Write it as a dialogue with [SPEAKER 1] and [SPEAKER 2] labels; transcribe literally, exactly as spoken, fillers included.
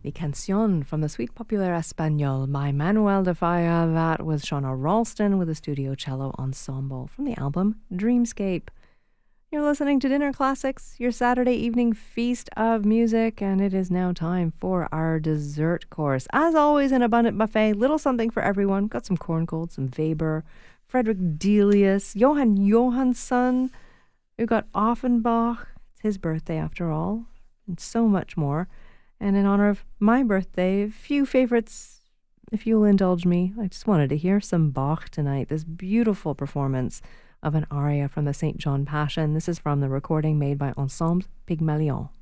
[SPEAKER 1] The Canción from the Suite Populaire Espagnole by Manuel de Falla. That was Shauna Ralston with a studio cello ensemble from the album Dreamscape. You're listening to Dinner Classics, your Saturday evening feast of music, and it is now time for our dessert course. As always, an abundant buffet, little something for everyone. Got some Korngold, some Weber, Frederick Delius, Johann Johansson. We've got Offenbach. It's his birthday after all, and so much more. And in honor of my birthday, a few favorites, if you'll indulge me. I just wanted to hear some Bach tonight, this beautiful performance of an aria from the Saint John Passion. This is from the recording made by Ensemble Pygmalion.